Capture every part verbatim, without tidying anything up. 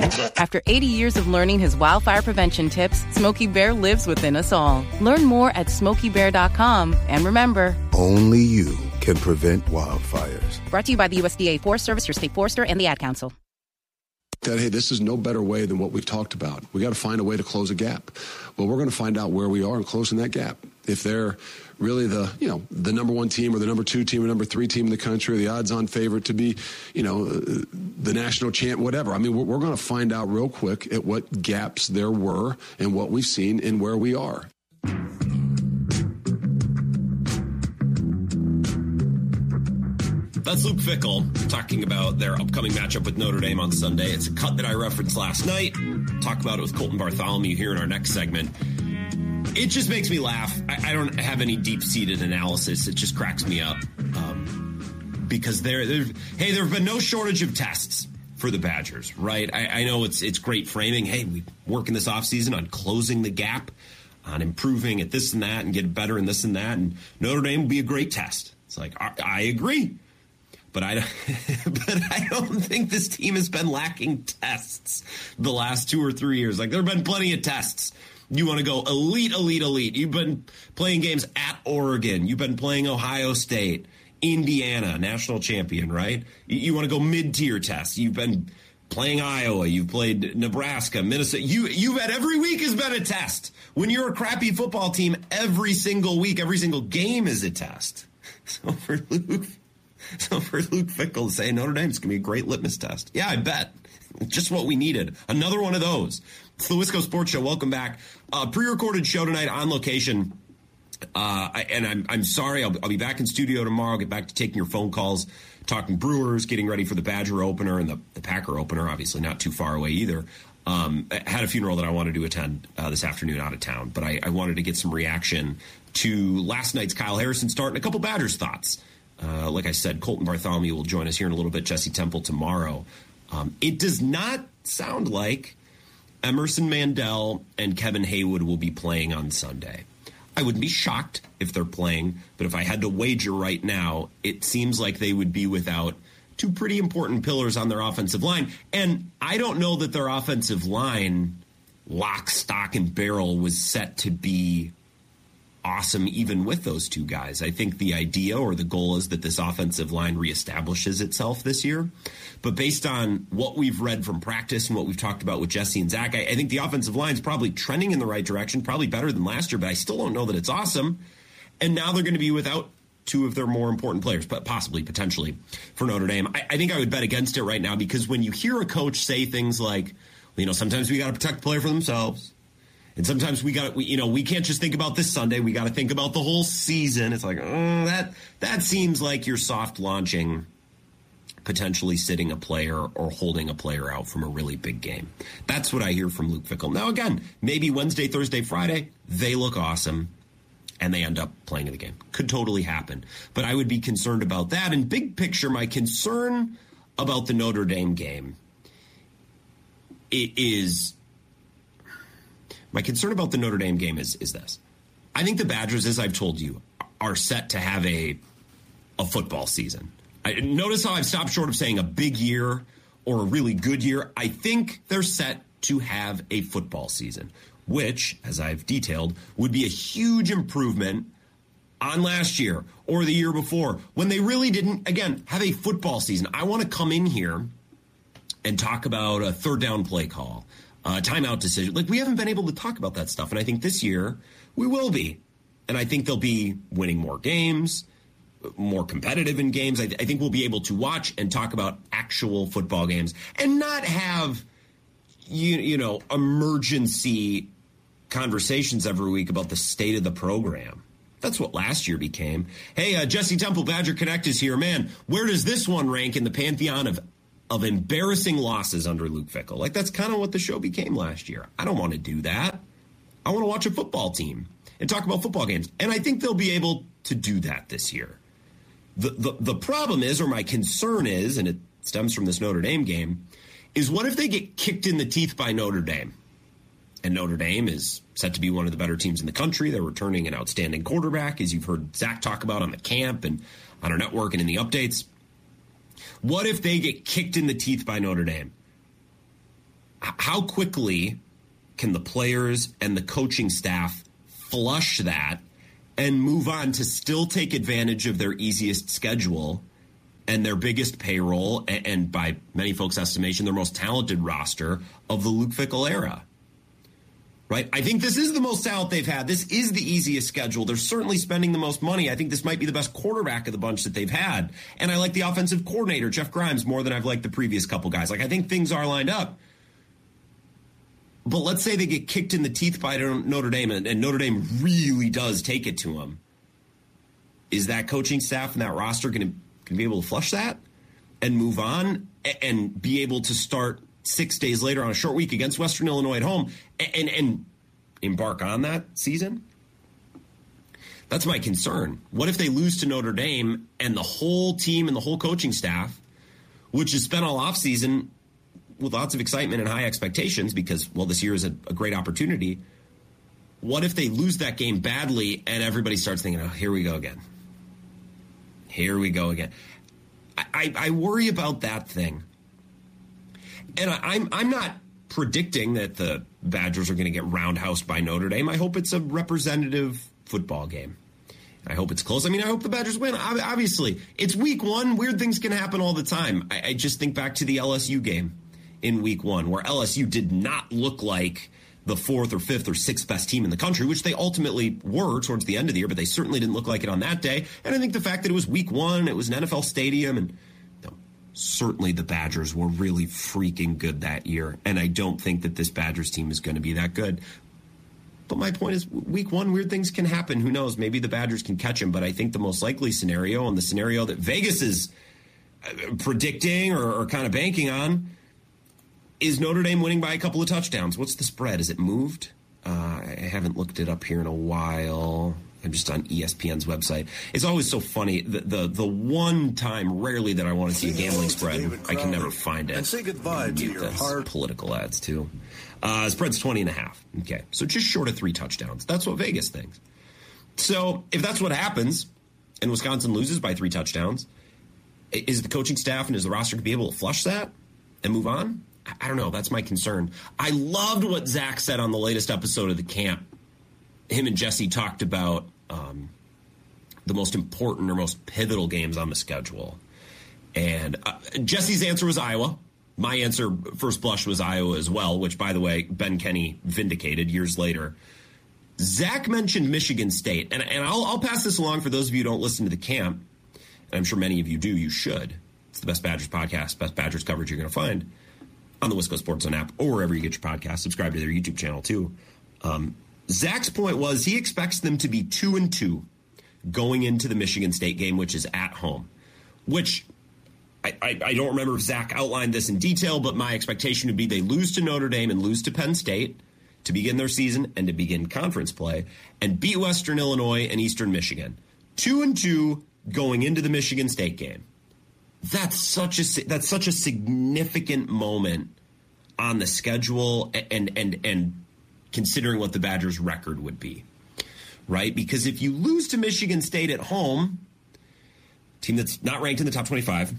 After eighty years of learning his wildfire prevention tips, Smokey Bear lives within us all. Learn more at smokey bear dot com. And remember, only you can prevent wildfires. Brought to you by the U S D A Forest Service, your state forester, and the Ad Council. That, hey, this is no better way than what we've talked about. We got to find a way to close a gap. Well, we're going to find out where we are and closing that gap. If they're really the, you know, the number one team or the number two team or number three team in the country, or the odds-on favorite to be, you know, the national champ, whatever. I mean, we're, we're going to find out real quick at what gaps there were and what we've seen and where we are. That's Luke Fickell talking about their upcoming matchup with Notre Dame on Sunday. It's a cut that I referenced last night. Talk about it with Colton Bartholomew here in our next segment. It just makes me laugh. I, I don't have any deep-seated analysis. It just cracks me up. Um, because there, there, hey, there have been no shortage of tests for the Badgers, right? I, I know it's it's great framing. Hey, we work in this offseason on closing the gap, on improving at this and that, and get better in this and that. And Notre Dame would be a great test. It's like, I, I agree. But I, but I don't think this team has been lacking tests the last two or three years. Like, there have been plenty of tests. You want to go elite, elite, elite. You've been playing games at Oregon. You've been playing Ohio State, Indiana, national champion, right? You want to go mid-tier tests. You've been playing Iowa. You've played Nebraska, Minnesota. You, you've had every week has been a test. When you're a crappy football team, every single week, every single game is a test. So for Luke... So for Luke Fickell to say Notre Dame's going to be a great litmus test. Yeah, I bet. Just what we needed. Another one of those. It's the Wisco Sports Show. Welcome back. Uh, pre-recorded show tonight on location. Uh, and I'm I'm sorry. I'll, I'll be back in studio tomorrow. I'll get back to taking your phone calls, talking Brewers, getting ready for the Badger opener and the, the Packer opener, obviously not too far away either. Um, I had a funeral that I wanted to attend uh, this afternoon out of town, but I, I wanted to get some reaction to last night's Kyle Harrison start and a couple Badgers thoughts. Uh, like I said, Colton Bartholomew will join us here in a little bit, Jesse Temple tomorrow. Um, it does not sound like Emerson Mandel and Kevin Haywood will be playing on Sunday. I wouldn't be shocked if they're playing, but if I had to wager right now, it seems like they would be without two pretty important pillars on their offensive line. And I don't know that their offensive line, lock, stock, and barrel, was set to be awesome even with those two guys. I think the idea or the goal is that this offensive line reestablishes itself this year. But based on what we've read from practice and what we've talked about with Jesse and Zach, I, I think the offensive line is probably trending in the right direction, probably better than last year, but I still don't know that it's awesome. And now they're going to be without two of their more important players, but possibly, potentially, for Notre Dame. I, I think I would bet against it right now, because when you hear a coach say things like, you know, sometimes we got to protect the player for themselves, and sometimes we got, we, you know, we can't just think about this Sunday. We got to think about the whole season. It's like, uh, that that seems like you're soft launching, potentially sitting a player or holding a player out from a really big game. That's what I hear from Luke Fickell. Now, again, maybe Wednesday, Thursday, Friday, they look awesome and they end up playing in the game. Could totally happen. But I would be concerned about that. And big picture, my concern about the Notre Dame game it is... My concern about the Notre Dame game is is this. I think the Badgers, as I've told you, are set to have a a football season. I, notice how I've stopped short of saying a big year or a really good year. I think they're set to have a football season, which, as I've detailed, would be a huge improvement on last year or the year before, when they really didn't, again, have a football season. I want to come in here and talk about a third down play call, Uh, timeout decision. Like, we haven't been able to talk about that stuff. And I think this year we will be. And I think they'll be winning more games, more competitive in games. I, th- I think we'll be able to watch and talk about actual football games and not have, you, you know, emergency conversations every week about the state of the program. That's what last year became. Hey, uh, Jesse Temple, Badger Connect is here. Man, where does this one rank in the pantheon of of embarrassing losses under Luke Fickell? Like, that's kind of what the show became last year. I don't want to do that. I want to watch a football team and talk about football games. And I think they'll be able to do that this year. The, the, the problem is, or my concern is, and it stems from this Notre Dame game, is what if they get kicked in the teeth by Notre Dame? And Notre Dame is set to be one of the better teams in the country. They're returning an outstanding quarterback, as you've heard Zach talk about on the camp and on our network and in the updates. What if they get kicked in the teeth by Notre Dame? how quickly can the players and the coaching staff flush that and move on to still take advantage of their easiest schedule and their biggest payroll, and, and by many folks' estimation, their most talented roster of the Luke Fickell era? Right? I think this is the most talent they've had. This is the easiest schedule. They're certainly spending the most money. I think this might be the best quarterback of the bunch that they've had. And I like the offensive coordinator, Jeff Grimes, more than I've liked the previous couple guys. Like, I think things are lined up. But let's say they get kicked in the teeth by Notre Dame, and, and Notre Dame really does take it to them. Is that coaching staff and that roster going to be able to flush that and move on and, and be able to start six days later on a short week against Western Illinois at home and, and, and embark on that season? That's my concern. What if they lose to Notre Dame and the whole team and the whole coaching staff, which has spent all offseason with lots of excitement and high expectations because, well, this year is a, a great opportunity. What if they lose that game badly and everybody starts thinking, oh, here we go again. Here we go again. I, I, I worry about that thing. And I, I'm I'm not predicting that the Badgers are going to get roundhoused by Notre Dame. I hope it's a representative football game. I hope it's close. I mean, I hope the Badgers win. Obviously, it's week one. Weird things can happen all the time. I, I just think back to the L S U game in week one, where L S U did not look like the fourth or fifth or sixth best team in the country, which they ultimately were towards the end of the year, but they certainly didn't look like it on that day. And I think the fact that it was week one, it was an N F L stadium, and you know, certainly the Badgers were really freaking good that year. And I don't think that this Badgers team is going to be that good. But my point is, week one, weird things can happen. Who knows? Maybe the Badgers can catch them. But I think the most likely scenario, and the scenario that Vegas is predicting or, or kind of banking on, is Notre Dame winning by a couple of touchdowns. What's the spread? Is it moved? Uh, I haven't looked it up here in a while. I'm just on E S P N's website. It's always so funny. The the, the one time, rarely, that I want to see a gambling spread, I can never find it. And say goodbye to your heart. Political ads, too. Uh, spread's twenty and a half. Okay, so just short of three touchdowns. That's what Vegas thinks. So if that's what happens, and Wisconsin loses by three touchdowns, is the coaching staff and is the roster going to be able to flush that and move on? I don't know. That's my concern. I loved what Zach said on the latest episode of The Camp. Him and Jesse talked about um, the most important or most pivotal games on the schedule. And uh, Jesse's answer was Iowa. My answer, first blush, was Iowa as well, which, by the way, Ben Kenny vindicated years later. Zach mentioned Michigan State. And, and I'll, I'll pass this along for those of you who don't listen to The Camp. And I'm sure many of you do. You should. It's the best Badgers podcast, best Badgers coverage you're going to find on the Wisco Sports Zone app or wherever you get your podcast. Subscribe to their YouTube channel, too. Um, Zach's point was he expects them to be two and two going into the Michigan State game, which is at home, which I, I, I don't remember if Zach outlined this in detail, but my expectation would be they lose to Notre Dame and lose to Penn State to begin their season and to begin conference play, and beat Western Illinois and Eastern Michigan. Two and two going into the Michigan State game. That's such a that's such a significant moment on the schedule, and and and considering what the Badgers' record would be, right? Because if you lose to Michigan State at home, team that's not ranked in the top twenty-five,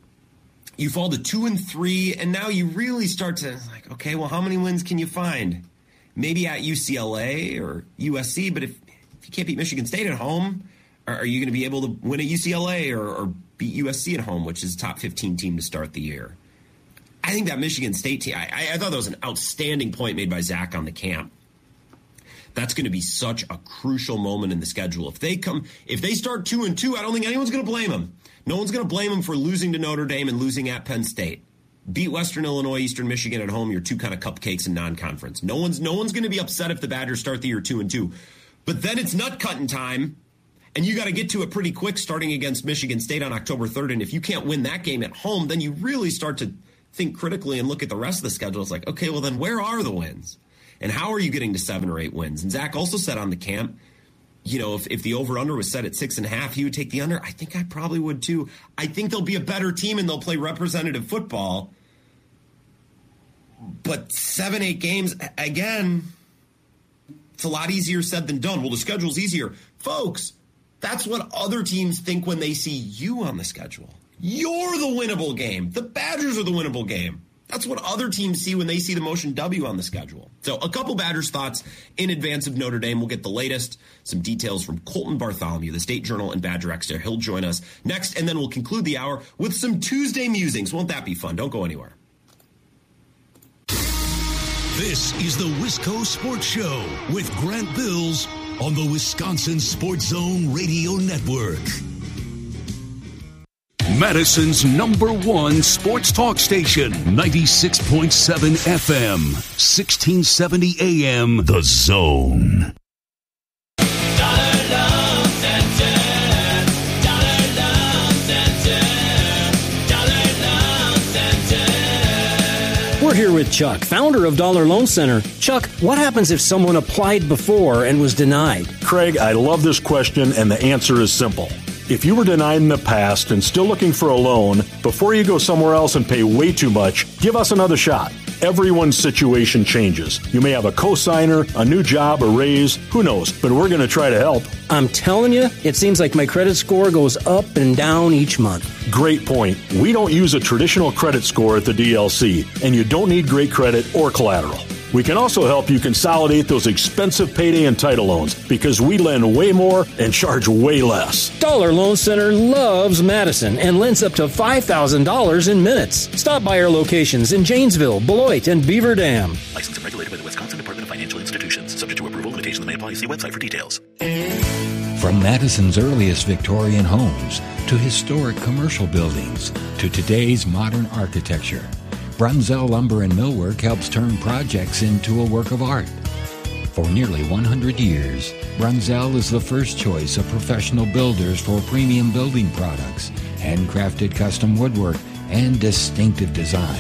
you fall to two and three, and now you really start to like, okay, well, how many wins can you find? Maybe at U C L A or U S C, but if, if you can't beat Michigan State at home, are, are you going to be able to win at U C L A or, or beat U S C at home, which is a top fifteen team to start the year? I think that Michigan State team, I, I thought that was an outstanding point made by Zach on The Camp. That's going to be such a crucial moment in the schedule. If they come, if they start two and two, I don't think anyone's going to blame them. No one's going to blame them for losing to Notre Dame and losing at Penn State. Beat Western Illinois, Eastern Michigan at home, you're two kind of cupcakes in non-conference. No one's no one's going to be upset if the Badgers start the year two and two. But then it's nut cutting time, and you got to get to it pretty quick, starting against Michigan State on October third. And if you can't win that game at home, then you really start to think critically and look at the rest of the schedule. It's like, okay, well then where are the wins? And how are you getting to seven or eight wins? And Zach also said on The Camp, you know, if, if the over-under was set at six and a half, he would take the under. I think I probably would too. I think they'll be a better team and they'll play representative football. But seven, eight games, again, it's a lot easier said than done. Well, the schedule's easier. Folks, that's what other teams think when they see you on the schedule. You're the winnable game. The Badgers are the winnable game. That's what other teams see when they see the Motion W on the schedule. So a couple Badgers thoughts in advance of Notre Dame. We'll get the latest, some details from Colton Bartholomew, the State Journal and Badger Extra. He'll join us next, and then we'll conclude the hour with some Tuesday musings. Won't that be fun? Don't go anywhere. This is the Wisco Sports Show with Grant Bills on the Wisconsin Sports Zone Radio Network. Madison's number one sports talk station, ninety-six point seven F M, sixteen seventy A M, The Zone. Dollar Loan Center, Dollar Loan Center, Dollar Loan Center. We're here with Chuck, founder of Dollar Loan Center. Chuck, what happens if someone applied before and was denied? Craig, I love this question, and the answer is simple. If you were denied in the past and still looking for a loan, before you go somewhere else and pay way too much, give us another shot. Everyone's situation changes. You may have a cosigner, a new job, a raise, who knows, but we're going to try to help. I'm telling you, it seems like my credit score goes up and down each month. Great point. We don't use a traditional credit score at the D L C, and you don't need great credit or collateral. We can also help you consolidate those expensive payday and title loans because we lend way more and charge way less. Dollar Loan Center loves Madison and lends up to five thousand dollars in minutes. Stop by our locations in Janesville, Beloit, and Beaver Dam. Licensed and regulated by the Wisconsin Department of Financial Institutions. Subject to approval, limitations may apply. See website for details. From Madison's earliest Victorian homes to historic commercial buildings to today's modern architecture, Brunzell Lumber and Millwork helps turn projects into a work of art. For nearly one hundred years, Brunzell is the first choice of professional builders for premium building products, handcrafted custom woodwork, and distinctive design.